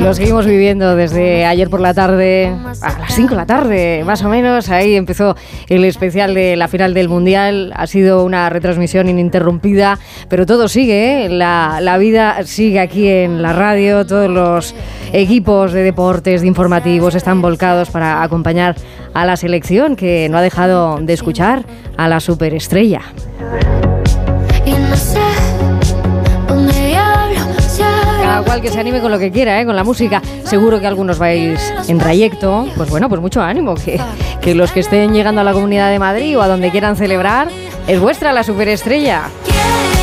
Lo seguimos viviendo desde ayer por la tarde, a las 5 de la tarde, más o menos. Ahí empezó el especial de la final del Mundial. Ha sido una retransmisión ininterrumpida, pero todo sigue, ¿eh? La vida sigue aquí en la radio. Todos los equipos de deportes, de informativos, están volcados para acompañar a la selección, que no ha dejado de escuchar a la superestrella. Cada cual que se anime con lo que quiera, con la música. Seguro que algunos vais en trayecto. Pues bueno, pues mucho ánimo. Que los que estén llegando a la Comunidad de Madrid o a donde quieran celebrar, es vuestra la superestrella.